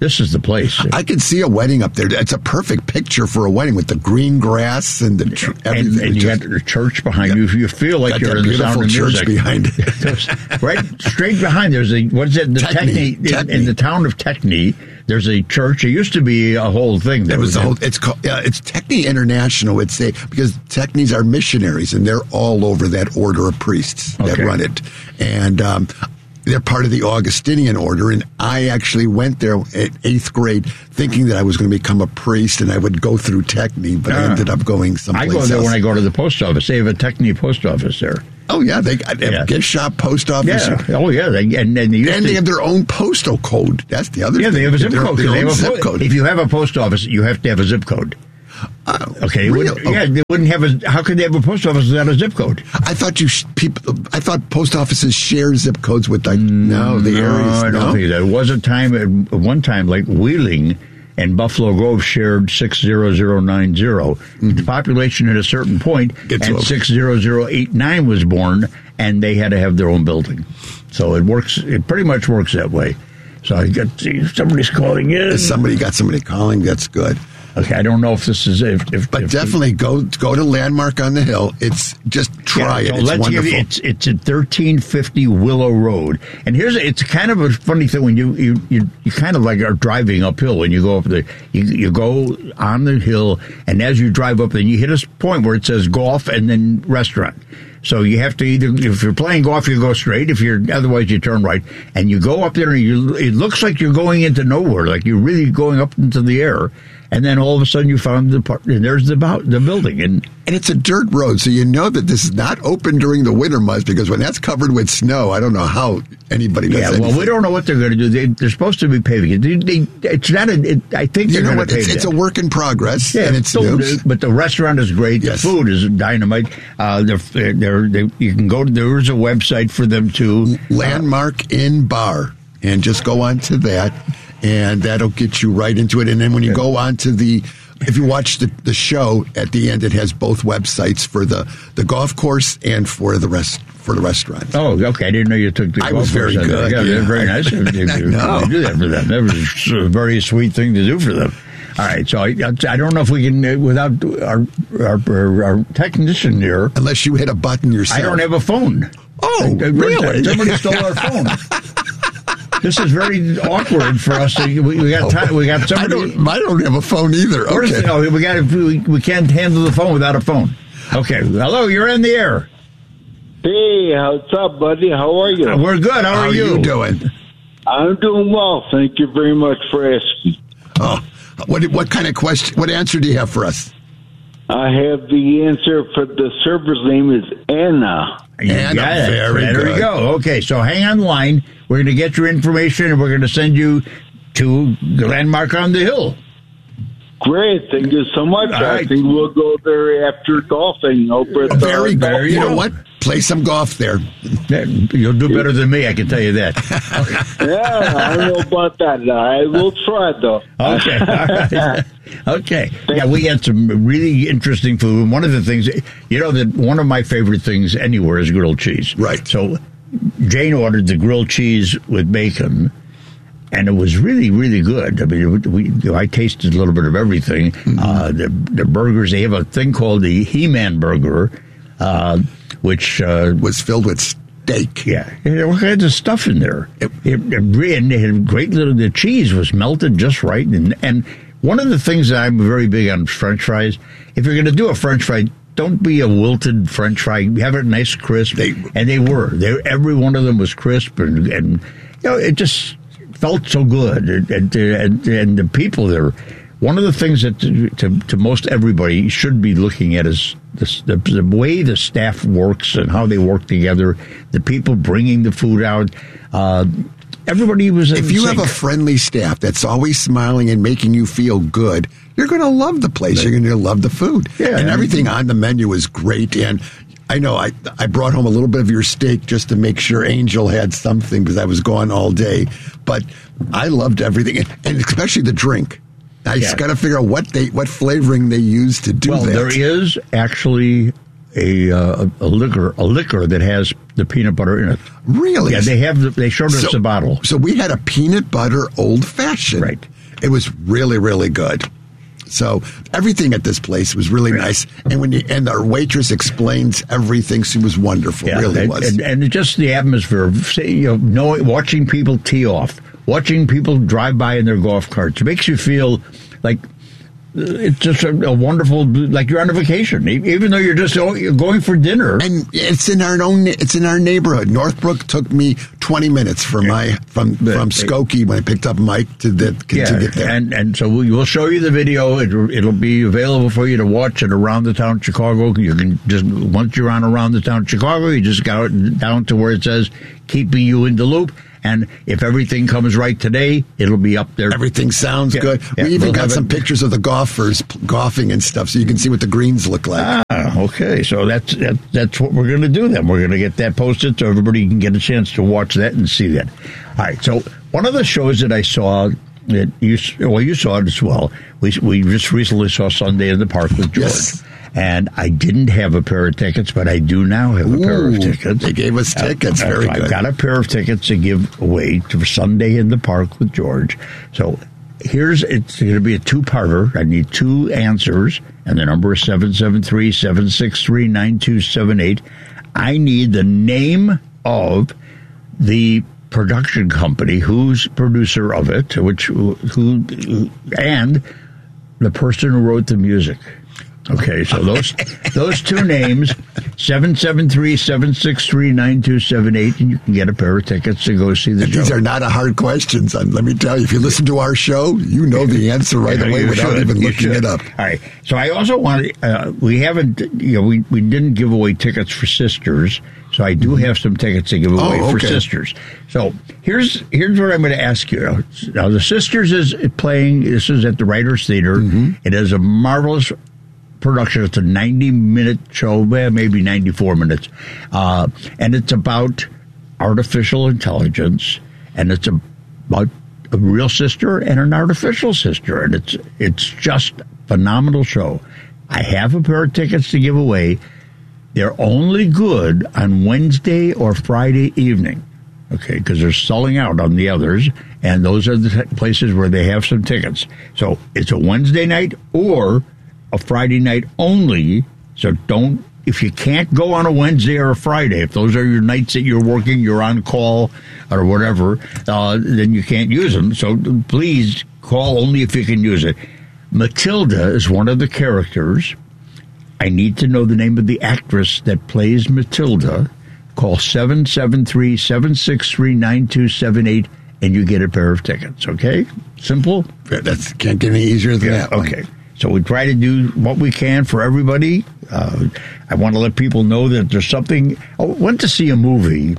this is the place. I could see a wedding up there. It's a perfect picture for a wedding with the green grass and the tr- everything. And, and you just, got the church behind yeah. you. You feel like got you're that in the Sound of church Music. behind it. Right, straight behind. There's a what is it? The Techney. Techney, in, in the town of Techney. There's a church. It used to be a whole thing. There was a whole. It's called. Uh, it's Techney International. It's a because Techneys are missionaries and they're all over that order of priests that okay. run it, and um, they're part of the Augustinian order. And I actually went there at eighth grade thinking that I was going to become a priest and I would go through Techney, but uh, I ended up going someplace I go there else. when I go to the post office. They have a Techney post office there. Oh yeah, they got a yeah. gift shop, post office. Yeah. Oh yeah, they, and and, they, used and to, they have their own postal code. That's the other. Yeah, thing. they have a zip their, code. Their they own have a zip po- code. If you have a post office, you have to have a zip code. Uh, okay, real? Would, yeah, they wouldn't have a. How could they have a post office without a zip code? I thought you sh- people. I thought post offices share zip codes with like no the no, areas. I don't no? think that. It was a time at one time like Wheeling and Buffalo Grove shared six zero zero nine zero. Mm-hmm. The population at a certain point, Gets and six zero zero eight nine was born, and they had to have their own building. So it works. It pretty much works that way. So I got see, somebody's calling in. If somebody got somebody calling. That's good. Okay, I don't know if this is if, if but if definitely the, go go to Landmark on the Hill. It's just try yeah, it. So It's let's wonderful. Give you, it's it's at thirteen fifty Willow Road, and here's a, it's kind of a funny thing when you you, you you kind of like are driving uphill when you go up the you you go on the hill, and as you drive up, then you hit a point where it says golf and then restaurant. So you have to either, if you're playing golf, you go straight. If you're, otherwise you turn right. And you go up there and you, it looks like you're going into nowhere, like you're really going up into the air. And then all of a sudden you found the part, and there's the, the building. And and it's a dirt road, so you know that this is not open during the winter months, because when that's covered with snow, I don't know how anybody does yeah, anything. well, we don't know what they're going to do. They, they're supposed to be paving it. They, they, it's not a, it, I think you they're know going what? to pave It's, it. it's a work in progress, Yeah, and it's so, new. But the restaurant is great. Yes. The food is dynamite. Uh, they're, they're, they, you can go to, there's a website for them too. Landmark Inn Bar, and just go on to that, and that'll get you right into it. And then when you go on to the, if you watch the, the show, at the end it has both websites for the, the golf course and for the rest for the restaurant. Oh, okay. I didn't know you took the I golf was very course. good. Yeah, Yeah. they're very nice. You, you, I know. you do that for them. That was a very sweet thing to do for them. All right, so I, I don't know if we can, uh, without our, our, our, our technician here. Unless you hit a button yourself. I don't have a phone. Oh, uh, really? Somebody stole our phone. This is very awkward for us. To, we, we got time, we got somebody. I don't, I don't have a phone either. Okay. No, we got we, we can't handle the phone without a phone. Okay, hello, you're in the air. Hey, what's up, buddy? How are you? Uh, we're good. How, How are, are you? you doing? I'm doing well. Thank you very much for asking. Oh, what what kind of question? What answer do you have for us? I have the answer for the server's name is Anna. Anna, very there good. we go. Okay, so hang on the line. We're going to get your information, and we're going to send you to the Landmark on the Hill. Great. Thank you so much. All I right. think we'll go there after golfing over at the Very golf good. You know club. what? Play some golf there. You'll do better than me, I can tell you that. Yeah, I don't know about that. I will try, though. Okay. All right. Okay. Yeah, we had some really interesting food. And one of the things, you know, that one of my favorite things anywhere is grilled cheese. Right. So Jane ordered the grilled cheese with bacon, and it was really, really good. I mean, we, I tasted a little bit of everything. Mm-hmm. Uh, the, the burgers, they have a thing called the He-Man burger, uh, which uh, was filled with steak. Yeah, there were all kinds of stuff in there. It, it, it, and they had great little. The cheese was melted just right, and and one of the things that I'm very big on French fries. If you're going to do a French fry, don't be a wilted French fry. Have it nice, crisp. They, and they were. They every one of them was crisp, and and you know it just felt so good. And and, and, and the people there. One of the things that to, to, to most everybody should be looking at is the, the, the way the staff works and how they work together, the people bringing the food out. Uh, everybody was in If you sync. have a friendly staff that's always smiling and making you feel good, you're going to love the place. You're going to love the food. Yeah, and everything on the menu is great. And I know I, I brought home a little bit of your steak just to make sure Angel had something because I was gone all day. But I loved everything, and, and especially the drink. I just Yeah. got to figure out what they what flavoring they use to do well, that. there is actually a, uh, a liquor a liquor that has the peanut butter in it. Really? Yeah, they have. The, they showed us So- the bottle. So we had a peanut butter old fashioned. Right. It was really, really good. So everything at this place was really nice, and when you, and our waitress explains everything, she was wonderful. Yeah, really and, was. And, and just the atmosphere of, say, you know, knowing, watching people tee off, watching people drive by in their golf carts, it makes you feel like it's just a, a wonderful, like you're on a vacation, even though you're just going for dinner. And it's in our own, it's in our neighborhood. Northbrook took me twenty minutes from my from But- from Skokie when I picked up Mike to the Yeah, to get there. and and so we will show you the video. It, it'll be available for you to watch at Around the Town Chicago. You can just once you're on Around the Town Chicago, you just go down to where it says "Keeping You in the Loop." And if everything comes right today, it'll be up there. Everything sounds Yeah, good. yeah, we even we'll got have some it- pictures of the golfers p- golfing and stuff, so you can see what the greens look like. Ah, okay. So that's that, that's what we're going to do then. We're going to get that posted so everybody can get a chance to watch that and see that. All right. So one of the shows that I saw that you well you saw it as well. We we just recently saw Sunday in the Park with George. Yes. And I didn't have a pair of tickets, but I do now have a pair of Ooh, tickets. they gave us tickets. Uh, Very I've good. got a pair of tickets to give away to Sunday in the Park with George. So here's, it's going to be a two-parter. I need two answers, and the number is seven seven three, seven six three, nine two seven eight. I need the name of the production company, who's producer of it, which who, and the person who wrote the music. Okay, so those those two names, seven seven three, seven six three, nine two seven eight, and you can get a pair of tickets to go see the And show. these are not a hard questions. And let me tell you, if you listen to our show, you know the answer right Yeah, away you without should. even You looking should. it up. All right. So I also want to, uh, we haven't, you know, we, we didn't give away tickets for Sisters. So I do have some tickets to give away Oh, for okay. Sisters. So here's here's what I'm going to ask you. Now, the Sisters is playing, this is at the Writers Theater. Mm-hmm. It is a marvelous production. It's a ninety minute show, well, maybe ninety-four minutes. Uh, and it's about artificial intelligence, and it's about a real sister and an artificial sister, and it's it's just a phenomenal show. I have a pair of tickets to give away. They're only good on Wednesday or Friday evening, okay, because they're selling out on the others, and those are the t- places where they have some tickets. So it's a Wednesday night or a Friday night only, so don't, if you can't go on a Wednesday or a Friday, if those are your nights that you're working, you're on call or whatever, uh, then you can't use them. So please call only if you can use it. Matilda is one of the characters. I need to know the name of the actress that plays Matilda. Call seven seven three, seven six three, nine two seven eight and you get a pair of tickets, okay? Simple? That's can't get any easier than Yeah, that. one. okay. So we try to do what we can for everybody. Uh, I want to let people know that there's something. I went to see a movie.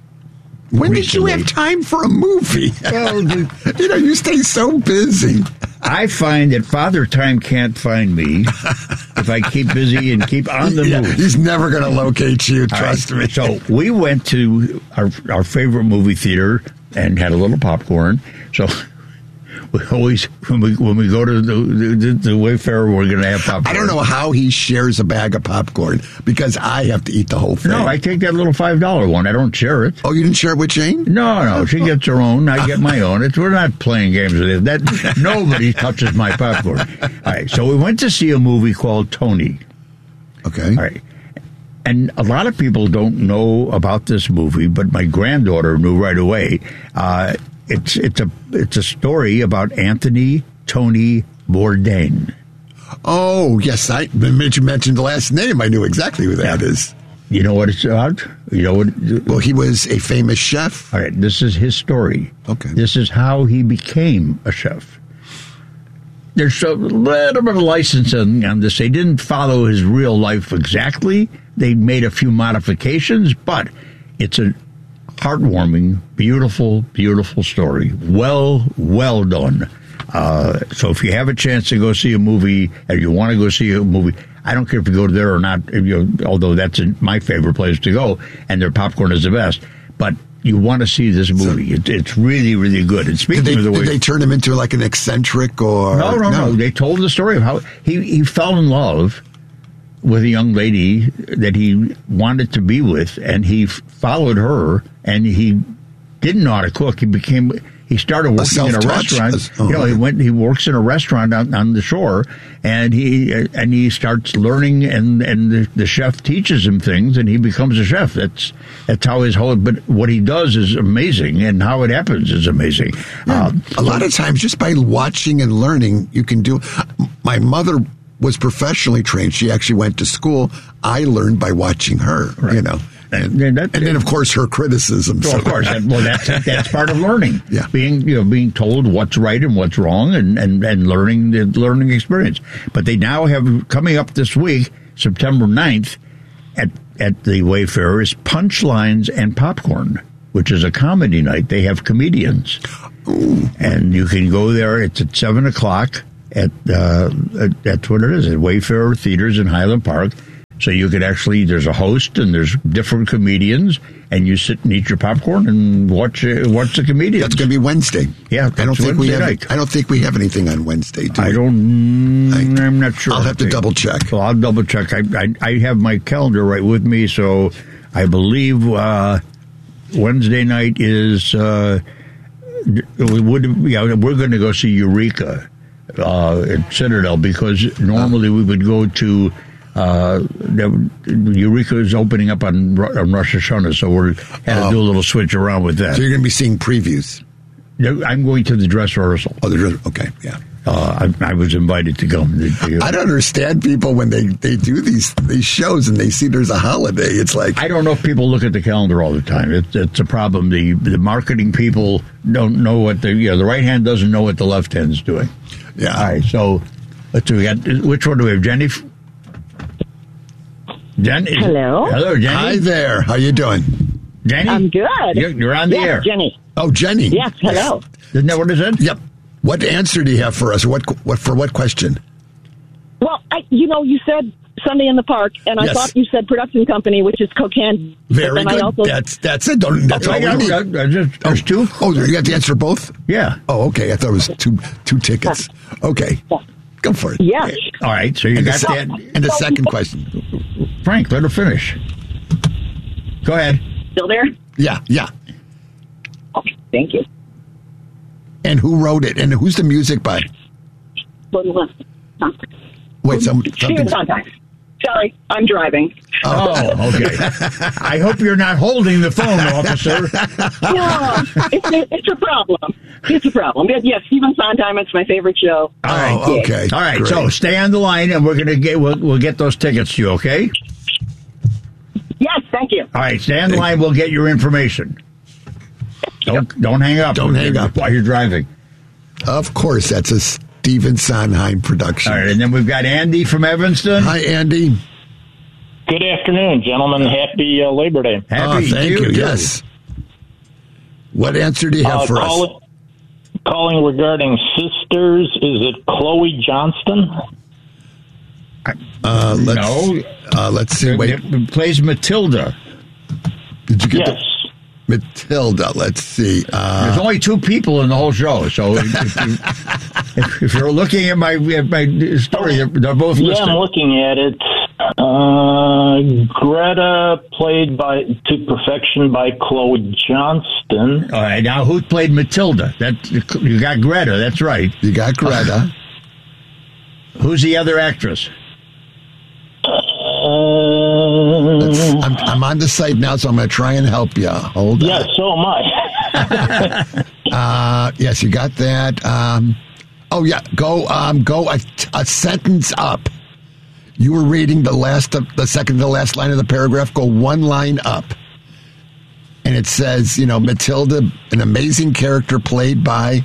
When did you recently. have time for a movie? Well, you know, you stay so busy. I find that Father Time can't find me if I keep busy and keep on the Yeah, move. he's never going to locate you, All trust right. me. So we went to our our favorite movie theater and had a little popcorn. So we always when we when we go to the the, the Wayfarer, we're going to have popcorn. I don't know how he shares a bag of popcorn because I have to eat the whole thing. No, I take that little five dollar one. I don't share it. Oh, you didn't share it with Jane? No, no, she gets her own. I get my own. It's we're not playing games with it. That nobody touches my popcorn. All right, so we went to see a movie called Tony. Okay. All right. And a lot of people don't know about this movie, but my granddaughter knew right away. Uh, it's it's a it's a story about Anthony Tony Bourdain. Oh, yes. I the minute you mentioned the last name, I knew exactly who that is. You know what it's about? You know what? Well, he was a famous chef. All right, this is his story. Okay. This is how he became a chef. There's a little bit of licensing on this. They didn't follow his real life exactly. They made a few modifications, but it's a heartwarming, beautiful, beautiful story. Well, well done. Uh, so if you have a chance to go see a movie, and you want to go see a movie, I don't care if you go there or not, if you, although that's my favorite place to go, and their popcorn is the best. But you want to see this movie. It, it's really, really good. And speaking Did they, of the way... did they turn him into like an eccentric or... No, no, no, They told the story of how he, he fell in love with a young lady that he wanted to be with, and he f- followed her, and he didn't know how to cook. He became he started working in a restaurant. Oh, you know, he okay. went he works in a restaurant on, on the shore, and he and he starts learning, and and the, the chef teaches him things, and he becomes a chef. That's that's how his whole. But what he does is amazing, and how it happens is amazing. Yeah, Uh, a lot of times, just by watching and learning, you can do. My mother was professionally trained. She actually went to school. I learned by watching her. You know. And, and, and then, of course, her criticism. Well, so. of course, that, well, that's that's part of learning. Yeah, being you know being told what's right and what's wrong, and, and, and learning the learning experience. But they now have coming up this week, September ninth, at at the Wayfarer is Punchlines and Popcorn, which is a comedy night. They have comedians, Ooh. and you can go there. It's at seven o'clock at uh, that's what it is at Wayfarer Theaters in Highland Park. So you could actually, there's a host and there's different comedians, and you sit and eat your popcorn and watch uh, watch the comedians. That's going to be Wednesday. Yeah, I don't think Wednesday we have. night. I don't think we have anything on Wednesday. Do I we? don't. I, I'm not sure. I'll have to double check. So I'll double check. I, I I have my calendar right with me, so I believe uh, Wednesday night is. Uh, we would yeah we're going to go see Eureka uh, at Citadel, because normally we would go to. Uh, Eureka is opening up on, on Rosh Hashanah, so we're had to Oh. do a little switch around with that. So you're going to be seeing previews. No, I'm going to the dress rehearsal. Oh, the dress. Okay, yeah. Uh, I, I was invited to go. I don't understand people when they, they do these these shows and they see there's a holiday. It's like I don't know if people look at the calendar all the time. It's it's a problem. The the marketing people don't know what the you know, the right hand doesn't know what the left hand's doing. Yeah. All right. So let's see. We got which one do we have? Jenny. Jen, is- Hello. Hello, Jenny. Hi there. How you doing? Jenny. I'm good. You're, you're on the Yes, air. Jenny. Oh, Jenny. Yes, hello. Isn't that what it said? Yep. What answer do you have for us? What what for what question? Well, I, you know, you said Sunday in the Park, and I Yes. thought you said production company, which is Cocan. Very but then good. I also, that's that's it. Don't, that's Oh, all we yeah, need. uh, uh, there's, there's two. Oh, you got to answer both? Yeah. Oh, okay. I thought it was two two tickets. Okay. Go for it. Yes. All right. So you And the, got se- that. and the second question. Frank, let her finish. Go ahead. Still there? Yeah, yeah. Okay, thank you. And who wrote it? And who's the music by? Wait, some, something. Sorry, I'm driving. Oh, okay. I hope you're not holding the phone, officer. No, it's a, it's a problem. It's a problem. But yes, Stephen Sondheim, it's my favorite show. All right. Oh, okay. All right. Great. So stay on the line, and we're gonna get we'll, we'll get those tickets to you. Okay. Yes, thank you. All right. Stay on the line. We'll get your information. Don't don't hang up. Don't hang up. while you're driving. Of course, that's a Stephen Sondheim production. All right. And then we've got Andy from Evanston. Hi, Andy. Good afternoon, gentlemen. Happy uh, Labor Day. Happy oh, thank you. too. Yes. What answer do you have Uh, for call us? it- calling regarding sisters, is it Chloe Johnston? Uh, let's, No. Uh, let's see. Wait. It plays Matilda. Did you get Yes. the Matilda? Let's see. Uh, There's only two people in the whole show, so if, if, you, if, if you're looking at my at my story, they're, they're both Yeah, listed. I'm looking at it. Uh, Greta, played by to perfection by Chloe Johnston. All right, now who played Matilda? That you got Greta. That's right. you got Greta. Who's the other actress? Let's- Uh, I'm, I'm on the site now, so I'm going to try and help you. Hold on. yes, so am I. Uh, yes, you got that. Um, oh yeah, go um, go a, a sentence up. You were reading the last, of, the second to the last line of the paragraph. Go one line up, and it says, you know, Matilda, an amazing character played by.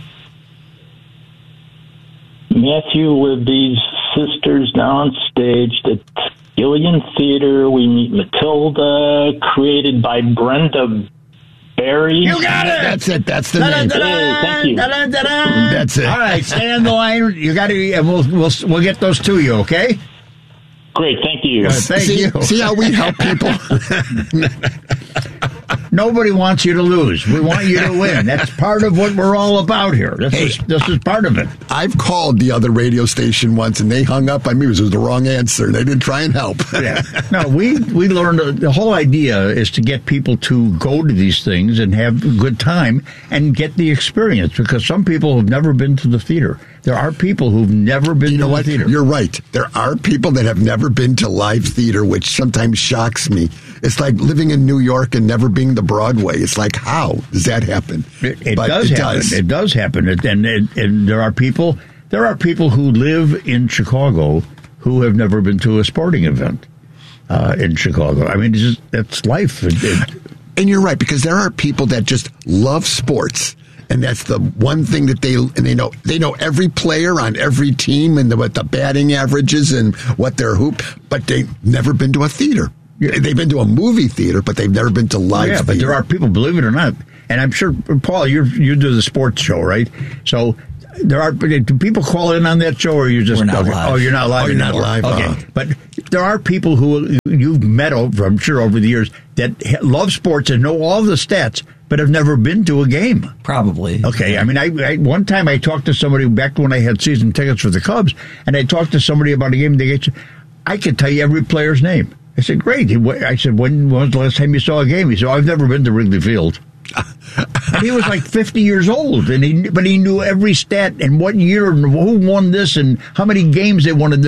Matthew with these sisters now on stage at Gillian Theater. We meet Matilda, created by Brenda Barry. You got it. That's it. That's the Da-da, name. da-da, Hey, thank you. da-da, da-da. That's it. All right, stay on the line. You got to, and we'll we'll we'll get those to you. Okay. Great, thank you. Uh, thank see, you. see how we help people. Nobody wants you to lose. We want you to win. That's part of what we're all about here. This Hey. is this is part of it. I've called the other radio station once, and they hung up on me. It was the wrong answer. They didn't try and help. Yeah. No, we we learned uh, the whole idea is to get people to go to these things and have a good time and get the experience, because some people have never been to the theater. There are people who've never been You know to what? the theater. You're right. There are people that have never been to live theater, which sometimes shocks me. It's like living in New York and never being to Broadway. It's like, how does that happen? It, it But does it happen. does. It does happen. It, and, and, and there are people. There are people who live in Chicago who have never been to a sporting event uh, in Chicago. I mean, it's just, that's life. It, it, And you're right, because there are people that just love sports. And that's the one thing that they and they know they know every player on every team and the, what the batting averages and what their hoop, but they've never been to a theater. They've been to a movie theater, but they've never been to live yeah, theater. but there are people, believe it or not, and I'm sure, Paul, you you do the sports show, right? So there are do people call in on that show, or you just We're not okay, live. oh you're not live Oh, you're not anymore. live, okay? uh. But there are people who you've met over, I'm sure, over the years that love sports and know all the stats, but have never been to a game. Probably. Okay, I mean, I, I one time I talked to somebody back when I had season tickets for the Cubs, and I talked to somebody about a game. They get, I could tell you every player's name. I said, great. He, I said, when, when was the last time you saw a game? He said, oh, I've never been to Wrigley Field. And he was like fifty years old, and he but he knew every stat and what year and who won this and how many games they won in